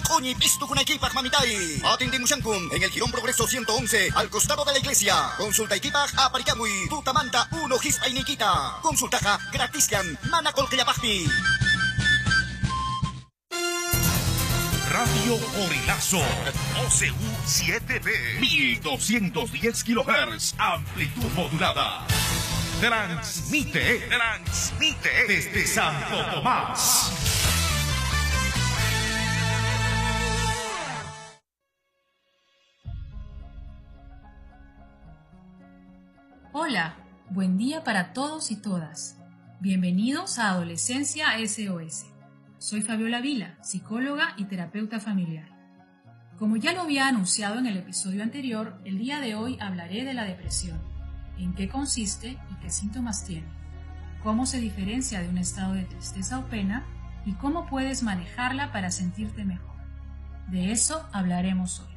Coñi pisto con equipaje mamitay. Atendimos en el Girón Progreso 111, al costado de la iglesia. Consulta equipaje a Paricagui, Tutamanta 1 Gispa y Nikita. Consultaja gratiscan, Manacol Clayapagpi. Radio Orilazo, OCU 7B, 1210 kHz, amplitud modulada. Transmite desde Santo Tomás. Hola, buen día para todos y todas. Bienvenidos a Adolescencia SOS. Soy Fabiola Vila, psicóloga y terapeuta familiar. Como ya lo había anunciado en el episodio anterior, el día de hoy hablaré de la depresión, en qué consiste y qué síntomas tiene, cómo se diferencia de un estado de tristeza o pena y cómo puedes manejarla para sentirte mejor. De eso hablaremos hoy.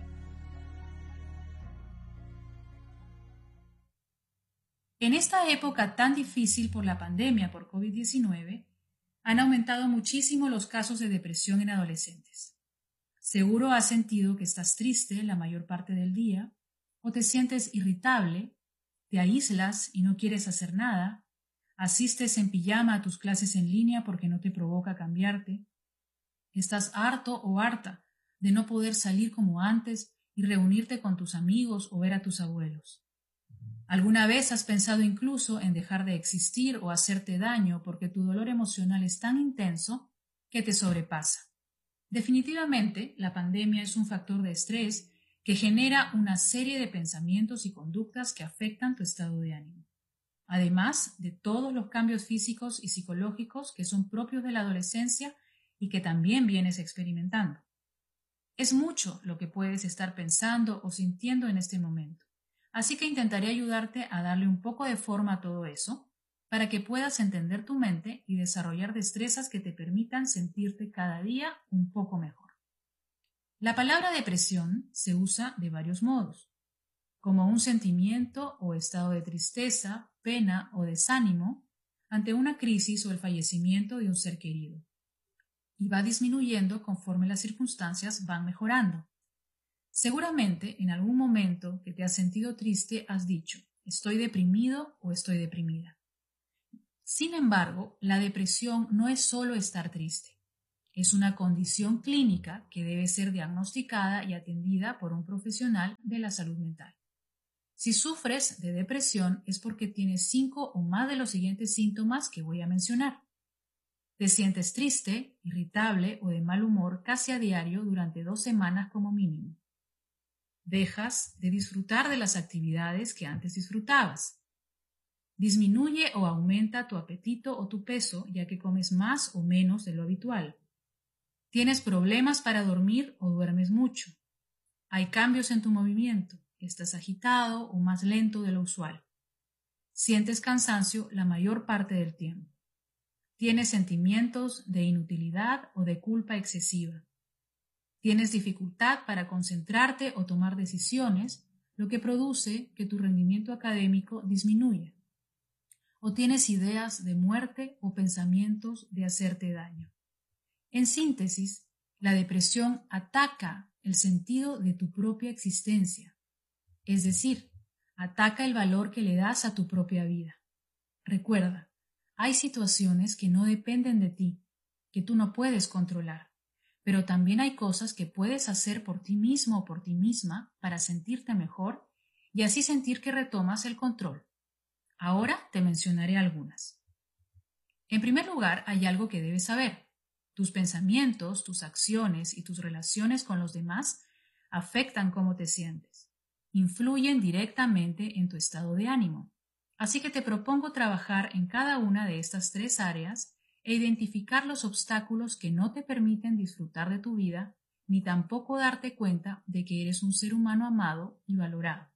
En esta época tan difícil por la pandemia por COVID-19, han aumentado muchísimo los casos de depresión en adolescentes. Seguro has sentido que estás triste la mayor parte del día, o te sientes irritable, te aíslas y no quieres hacer nada, asistes en pijama a tus clases en línea porque no te provoca cambiarte, estás harto o harta de no poder salir como antes y reunirte con tus amigos o ver a tus abuelos. ¿Alguna vez has pensado incluso en dejar de existir o hacerte daño porque tu dolor emocional es tan intenso que te sobrepasa? Definitivamente, la pandemia es un factor de estrés que genera una serie de pensamientos y conductas que afectan tu estado de ánimo, además de todos los cambios físicos y psicológicos que son propios de la adolescencia y que también vienes experimentando. Es mucho lo que puedes estar pensando o sintiendo en este momento. Así que intentaré ayudarte a darle un poco de forma a todo eso para que puedas entender tu mente y desarrollar destrezas que te permitan sentirte cada día un poco mejor. La palabra depresión se usa de varios modos, como un sentimiento o estado de tristeza, pena o desánimo ante una crisis o el fallecimiento de un ser querido, y va disminuyendo conforme las circunstancias van mejorando. Seguramente en algún momento que te has sentido triste has dicho, estoy deprimido o estoy deprimida. Sin embargo, la depresión no es solo estar triste. Es una condición clínica que debe ser diagnosticada y atendida por un profesional de la salud mental. Si sufres de depresión es porque tienes 5 o más de los siguientes síntomas que voy a mencionar. Te sientes triste, irritable o de mal humor casi a diario durante 2 semanas como mínimo. Dejas de disfrutar de las actividades que antes disfrutabas. Disminuye o aumenta tu apetito o tu peso ya que comes más o menos de lo habitual. Tienes problemas para dormir o duermes mucho. Hay cambios en tu movimiento. Estás agitado o más lento de lo usual. Sientes cansancio la mayor parte del tiempo. Tienes sentimientos de inutilidad o de culpa excesiva. Tienes dificultad para concentrarte o tomar decisiones, lo que produce que tu rendimiento académico disminuya. O tienes ideas de muerte o pensamientos de hacerte daño. En síntesis, la depresión ataca el sentido de tu propia existencia, es decir, ataca el valor que le das a tu propia vida. Recuerda, hay situaciones que no dependen de ti, que tú no puedes controlar. Pero también hay cosas que puedes hacer por ti mismo o por ti misma para sentirte mejor y así sentir que retomas el control. Ahora te mencionaré algunas. En primer lugar, hay algo que debes saber. Tus pensamientos, tus acciones y tus relaciones con los demás afectan cómo te sientes. Influyen directamente en tu estado de ánimo. Así que te propongo trabajar en cada una de estas 3 áreas e identificar los obstáculos que no te permiten disfrutar de tu vida, ni tampoco darte cuenta de que eres un ser humano amado y valorado.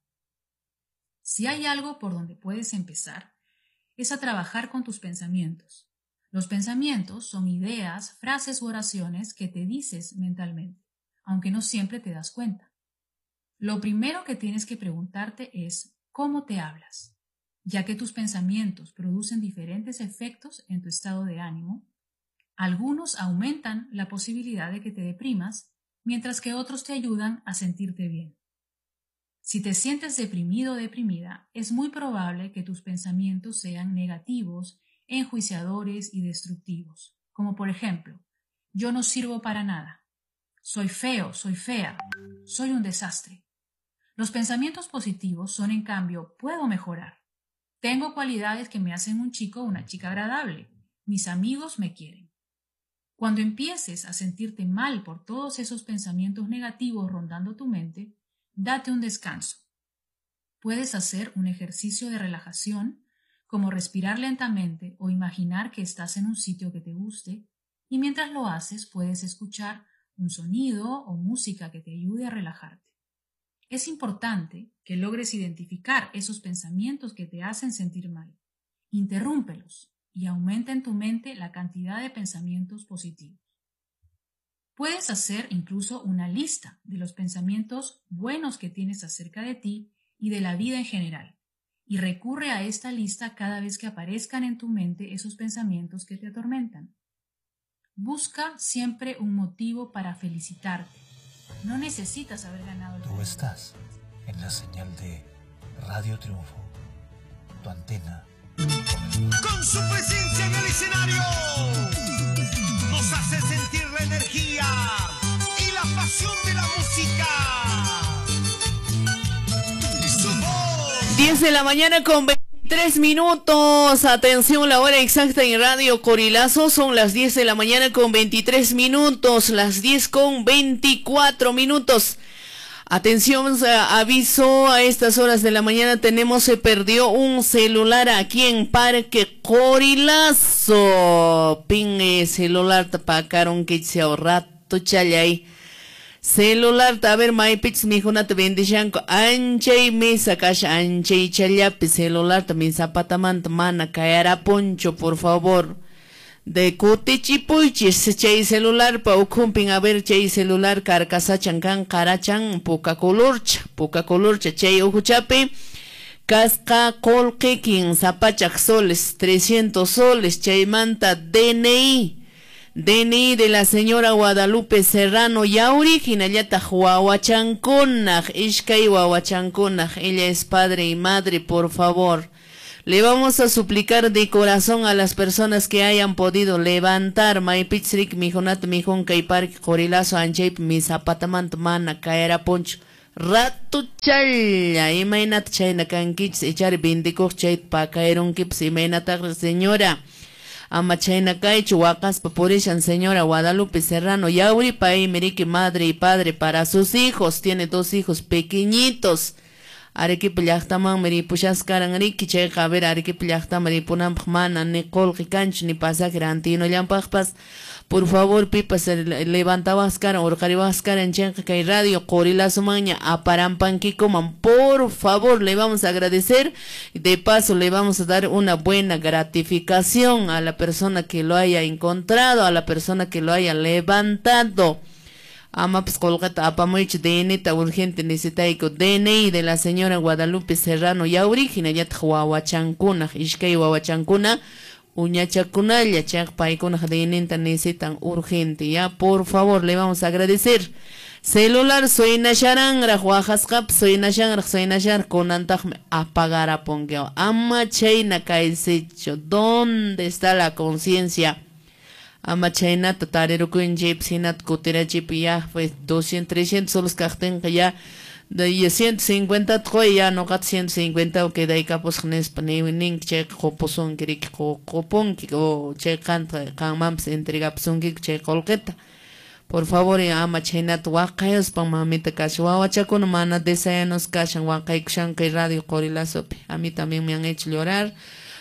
Si hay algo por donde puedes empezar, es a trabajar con tus pensamientos. Los pensamientos son ideas, frases u oraciones que te dices mentalmente, aunque no siempre te das cuenta. Lo primero que tienes que preguntarte es ¿cómo te hablas? Ya que tus pensamientos producen diferentes efectos en tu estado de ánimo, algunos aumentan la posibilidad de que te deprimas mientras que otros te ayudan a sentirte bien. Si te sientes deprimido o deprimida, es muy probable que tus pensamientos sean negativos, enjuiciadores y destructivos, como por ejemplo, yo no sirvo para nada, soy feo, soy fea, soy un desastre. Los pensamientos positivos son, en cambio, puedo mejorar. Tengo cualidades que me hacen un chico o una chica agradable. Mis amigos me quieren. Cuando empieces a sentirte mal por todos esos pensamientos negativos rondando tu mente, date un descanso. Puedes hacer un ejercicio de relajación, como respirar lentamente o imaginar que estás en un sitio que te guste, y mientras lo haces puedes escuchar un sonido o música que te ayude a relajarte. Es importante que logres identificar esos pensamientos que te hacen sentir mal. Interrúmpelos y aumenta en tu mente la cantidad de pensamientos positivos. Puedes hacer incluso una lista de los pensamientos buenos que tienes acerca de ti y de la vida en general, y recurre a esta lista cada vez que aparezcan en tu mente esos pensamientos que te atormentan. Busca siempre un motivo para felicitarte. No necesitas haber ganado el premio. Tú estás en la señal de Radio Triunfo, tu antena. Con su presencia en el escenario nos hace sentir la energía y la pasión de la música. Su voz. 10 de la mañana con 23 minutos. Atención, la hora exacta en Radio Corilazo son las 10 de la mañana con 23 minutos, las 10 con 24 minutos. Atención, aviso, a estas horas de la mañana se perdió un celular aquí en Parque Corilazo. Pin celular tapacaron que se rato chalay. Celular a ver maipits mijuna te bendishanko anchay mesa cash anchay challapi celular también zapatamant mana kayara poncho por favor. De kutichipuichis chay celular pa ukumpin a ver chay celular karkasachan kan karachan poca colorcha chay ujuchapi casca colquequin zapachak soles 300 soles chay manta DNI de la señora Guadalupe Serrano Yauri, Jinayata Huahuachanconaj, Ishkay Huahuachanconaj, ella es padre y madre, por favor. Le vamos a suplicar de corazón a las personas que hayan podido levantar Maipitzrik, Mijonat, Mijon, Kaipark, Corilazo, Anchep, mi zapatamant, mana, caera poncho. Ratu challa, imainat chayna kankich, echar bindikok chayt pa caeron kips, imainat señora. Amachayna kaichu wakas papurishan señora Guadalupe Serrano Yauri paí meriki madre y padre para sus hijos, tiene 2 hijos pequeñitos. Arequipa llaqtaman meripushascaran riki chayqa a ver arequipa llaqta meripunanpaq mana ni qolqi kanchu ni pasaje antino llampaqpas. Por favor, pipas levantawascaran urqariwascaran chayqa kay Radio Corilazo maña aparampanquikoman. Por favor, le vamos a agradecer y de paso le vamos a dar una buena gratificación a la persona que lo haya encontrado, a la persona que lo haya levantado. Amaps colgata apamoich DNI urgente necesitaico DNI de la señora Guadalupe Serrano ya origina ya Huahuachancuna, Ishkay Huahuachancuna, Uñachakunalla, Chak Paicuna DNI necesitan urgente, ya por favor le vamos a agradecer. Celular soy Nasharangra, Huajaskap, soy Nashar, con antajme apagar a pongueo. Ama Chaina Kaisecho, ¿dónde está la conciencia? Ama China tatarero con jeep sinat cotera jeep ya pues 200 300 solos carten que ya de 150 troy ya no gat 150 o que dai capos nes pane ning check coposon que copon que o check kan mams entrega pson que check colqueta. Por favor, ama China tuakayos pang mamita kaswa wacha con mana deseanos kashan wakay kshan que Radio Corilazo. A mí también me han hecho llorar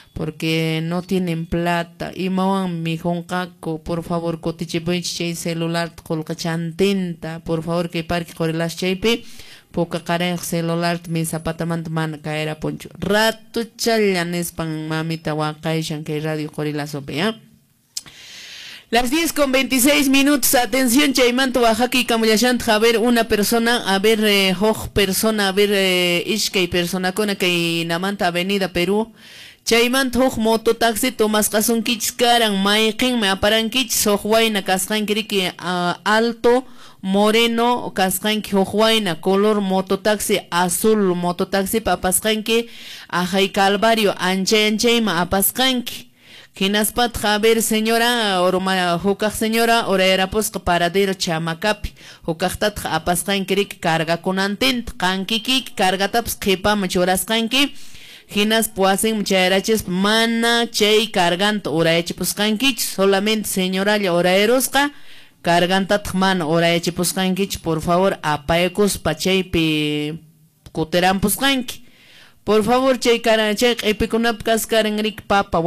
porque no tienen plata. Y mawan mi joncaco, por favor, cotichipoich celular colcachantenta, por favor, que parque Corilazo chaype, poca cara celular mi zapatamant man caera poncho. Rato challanes pan mamita wakaishan que Radio Corilazo ya. Las 10 con 26 minutos, atención, Chaymanto, Oaxaca y Camuyashant, a ver una persona, a ver, persona, a ver, Ishkay persona, con que Namanta Avenida Perú. Chayman hoj mototaxi tomas kasun kich karan maiqin me aparan kich sohwayna kasqan kiriki alto moreno kasqanki huqwayna color mototaxi azul mototaxi apasqanki ajay calvario anchayma apasqanki hinaspat a ver señora orma hukaq señora orera posqa paradero chamacapi hukaqtat apasqanki rik cargakunantin qankiki cargataps qhipama churasqanki hinas puasen muchachas mana chay carganta urayachipusqankich solamente señoralla oraerosqa cargantat mana urayachipusqankich por favor apaykus pachaypi kuterampusqanki por favor chay chay q'ipikunap kasqarinrik papa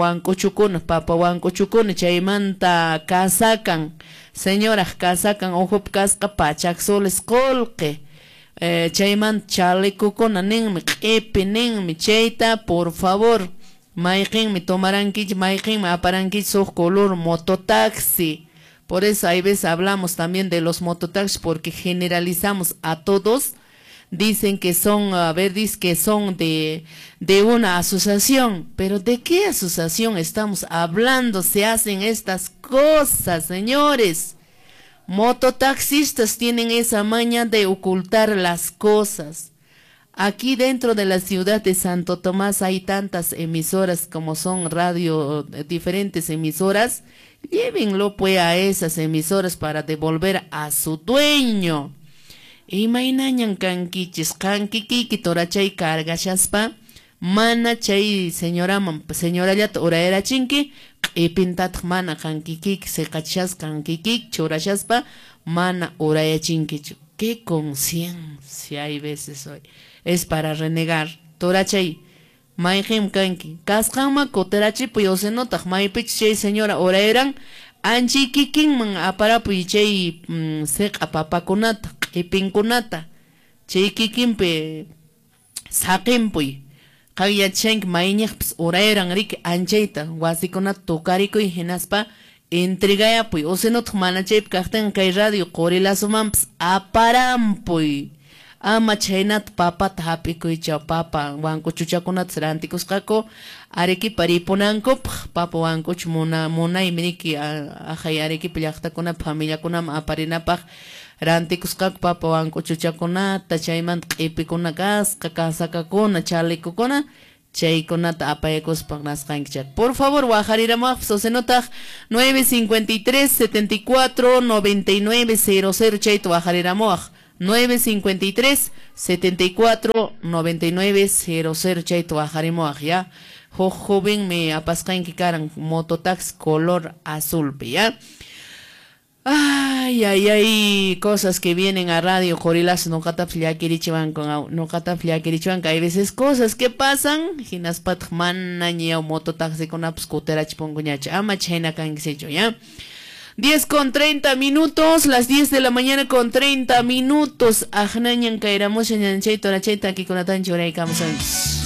wankuchukuna chaymanta kasakan señora kasakan uhup kasqa pachak soles qolqi chayman chalecukuna ninmi q'ipi ninmi chayta por favor mayqinmi tomarankichik mayqinmi aparankichik suq color mototaxi. Por eso hay veces hablamos también de los mototaxis porque generalizamos a todos. Dicen que son, dice que son de una asociación, pero ¿de qué asociación estamos hablando? Se hacen estas cosas, señores. Mototaxistas tienen esa maña de ocultar las cosas. Aquí dentro de la ciudad de Santo Tomás hay tantas emisoras como son radio, diferentes emisoras. Llévenlo pues a esas emisoras para devolver a su dueño. Y mainañan kankichis kankiki torachay cargashaspa mana chay señora yata oraera chinki y pintat mana kankiki se cachas kankiki chorashaspa mana oraya chinki. Qué conciencia hay veces hoy. Es para renegar. Torachay mayjim kanki kasqanma koterachi puyosenotaq maypich chay señora oraeran anchikikinman aparapuy chay seqa papakunata q'ipinkunata chay kikinpi saqinpuy qayyachanki mayñiqpis oraeran riki anchayta wasikunata tukarikuy hinaspa entregayapuy osenotaq mana chaypi kaqtin kay radio qorilazumanpis aparampuy ama chaynata papata hap'ikuycha papa wankuchuchakunata rantikusqaku Arequipa ripunankupaq papa wankuchu munaymi riki ajay Arequipa llaqtakunapi familiakunama aparinapaq rantikusqaku papa wankuchuchakunata chaymanta q'ipikuna kasakakuna chalikukuna chaykunata apayakuspaq nasqankichak. Por favor, wajariramaqa sosenotaq 953 74 99 00 chayta wajariramaqa 953 74 99 00 chayta wajarimawaq ya. Joven me apasqanki karan mototaxi color azul, ¿ya? Ay, cosas que vienen a radio Corilas no catafliakirichivan hay veces cosas que pasan, hinaspat manña mototaxi con apscuterachi ponguñacha, ama chena kangisecho, ¿ya? 10:30, las 10 de la mañana con 30 minutos. Ajnañan kairamos en el chaito la chaita aquí con la tancho.